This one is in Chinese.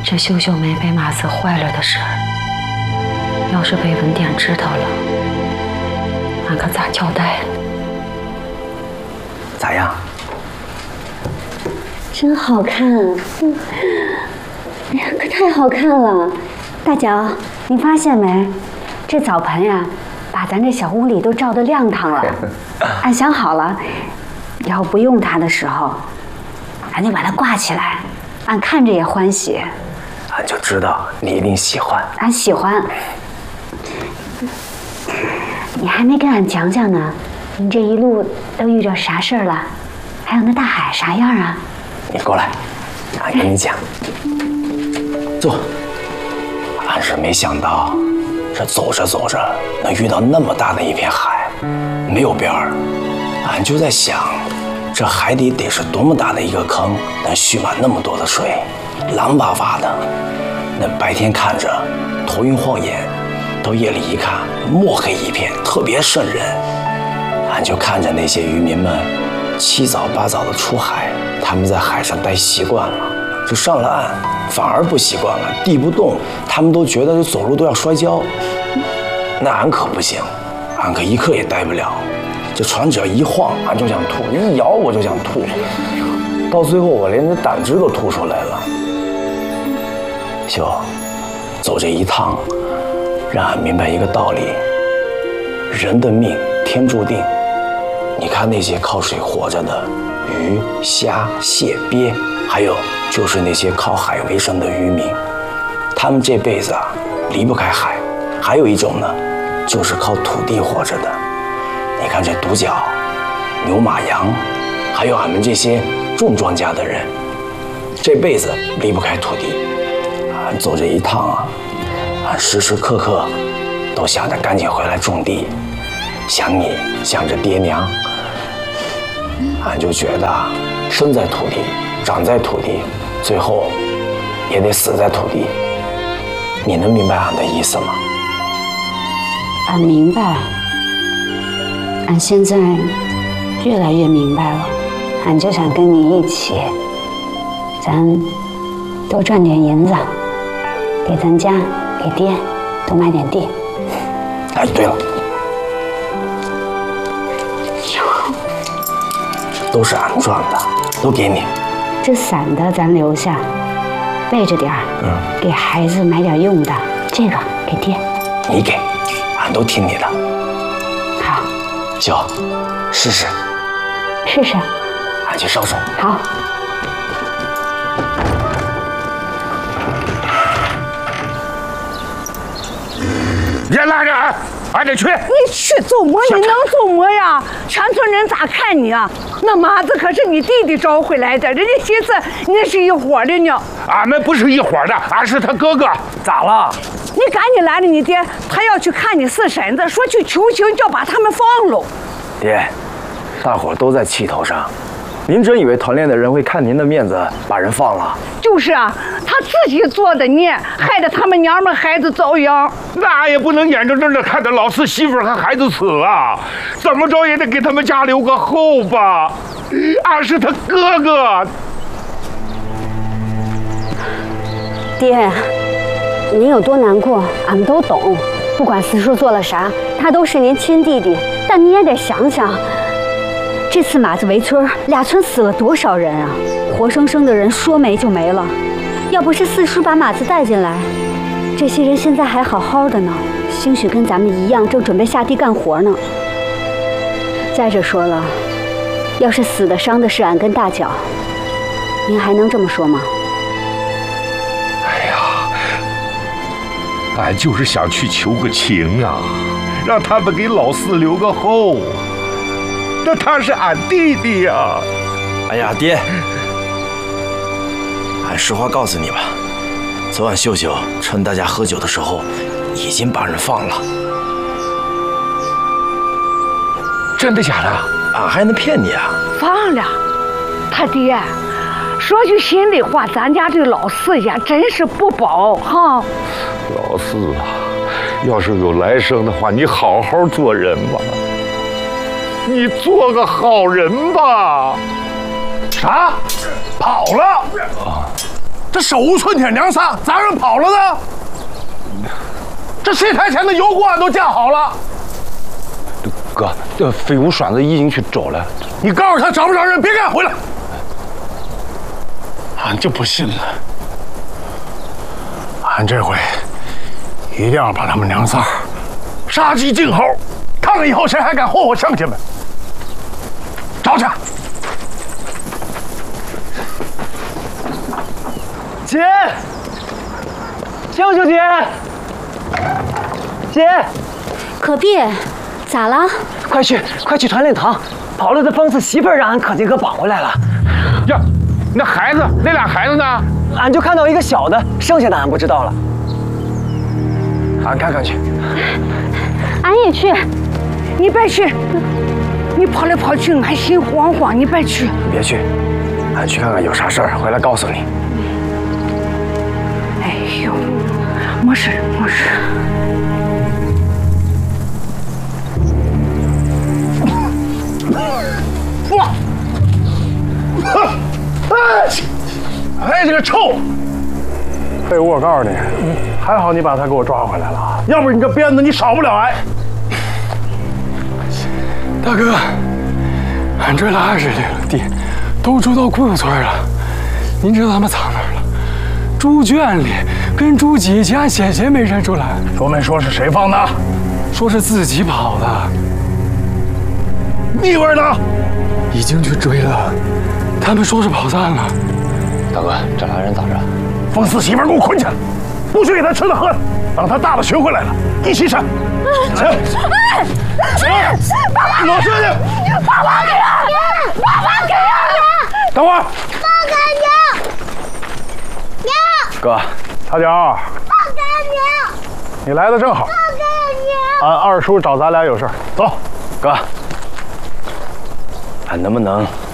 这秀秀梅被马子坏了的事儿，要是被文典知道了，俺可咋交代？ 咋样？ 真好看！哎呀，可太好看了！大脚，你发现没？这澡盆呀，把咱这小屋里都照得亮堂了。俺想好了，以后不用它的时候，俺就把它挂起来，俺看着也欢喜。 俺就知道你一定喜欢。 俺喜欢。你还没跟俺讲讲呢，你这一路都遇着啥事儿了？还有那大海啥样啊？ 你过来，俺跟你讲。坐。俺是没想到，这走着走着能遇到那么大的一片海，没有边儿。俺就在想，这海底得是多么大的一个坑，能蓄满那么多的水，蓝巴巴的。那白天看着头晕晃眼，到夜里一看墨黑一片，特别瘆人。俺就看着那些渔民们七早八早的出海，他们在海上待习惯了，这上了岸反而不习惯了，地不动，他们都觉得这走路都要摔跤。那俺可不行，俺可一刻也待不了。这船只要一晃，俺就想吐；一摇我就想吐，到最后我连这胆汁都吐出来了。秀，走这一趟，让俺明白一个道理：人的命天注定。你看那些靠水活着的鱼、虾、蟹、鳖，还有就是那些靠海为生的渔民，他们这辈子离不开海。还有一种呢，就是靠土地活着的。你看这独角、牛马羊，还有俺们这些种庄稼的人，这辈子离不开土地。俺走这一趟啊，俺时时刻刻都想着赶紧回来种地，想你，想着爹娘。俺就觉得生在土地，长在土地，最后也得死在土地。你能明白俺的意思吗？ 俺明白，俺现在越来越明白了。俺就想跟你一起，咱多赚点银子，给咱家给爹多买点地。 哎，对了，都是俺赚的，都给你。 这散的咱留下，备着点儿，给孩子买点用的。这个给爹， 你给，俺都听你的。 好， 秀，试试。 试试。 俺去烧水。 好。 别拉着俺，俺得去。 你去做么？你能做么呀？全村人咋看你啊？那马子可是你弟弟找回来的，人家寻思你是一伙的呢。 俺们不是一伙的，俺是他哥哥。 咋了？ 你赶紧拦着你爹，他要去看你四婶子，说去求情，叫把他们放喽。 爹，大伙都在气头上，您真以为团练的人会看您的面子把人放了？ 就是啊，他自己做的孽，害得他们娘们孩子遭殃。 那也不能眼睁睁的看着老四媳妇和孩子死啊！怎么着也得给他们家留个后吧。俺是他哥哥。 爹，您有多难过，俺们都懂。不管四叔做了啥，他都是您亲弟弟。但你也得想想，这次马子围村，2村死了多少人啊！活生生的人说没就没了。要不是四叔把马子带进来，这些人现在还好好的呢，兴许跟咱们一样，正准备下地干活呢。再者说了，要是死的伤的是俺跟大脚，您还能这么说吗？ 哎呀，俺就是想去求个情啊，让他们给老四留个后。那他是俺弟弟呀。 哎呀，爹，俺实话告诉你吧，昨晚秀秀趁大家喝酒的时候，已经把人放了。 真的假的？ 俺还能骗你啊？ 放了，他爹。说句心里话，咱家这老四也真是不保哈。 老四啊，要是有来生的话，你好好做人吧，你做个好人吧。啥？跑了？这手无寸铁娘仨，咋人跑了呢？这7台前的油锅俺都架好了。 哥，这飞虎栓子已经去找了。 你告诉他找不着人，别赶回来。俺就不信了，俺这回一定要把他们娘仨杀鸡儆猴，看看以后谁还敢祸我乡亲们。找去。 姐，舅舅姐，姐， 可碧，咋了？ 快去传令堂，跑了的疯子媳妇儿让俺可劲哥绑回来了。 呀，那孩子，那俩孩子呢？ 俺就看到一个小的，剩下的俺不知道了。 俺看看去。 俺也去。 你别去，你跑来跑去，俺心慌慌，你别去。 别去，俺去看看有啥事儿，回来告诉你。 哎呦，没事没事。 哇！哎，这个臭！废物，我告诉你，还好你把他给我抓回来了，要不你这鞭子你少不了挨。 大哥，俺追了20里了地，都追到贵村了，您知道他们藏哪儿了？猪圈里，跟猪几家险些没认出来。 说没说是谁放的？ 说是自己跑的。 蜜味呢？ 已经去追了，他们说是跑散了。 大哥，这俩人咋着？ 疯四媳妇给我捆起来，不许给他吃的喝的，等他大了寻回来了，一起审。行， 爸爸， 老师去， 爸爸给俺，爸爸给俺。 等会儿。 爸给娘， 哥， 大脚， 爸给娘， 你来的正好。 爸给娘。 俺二叔找咱俩有事，走。 哥，俺能不能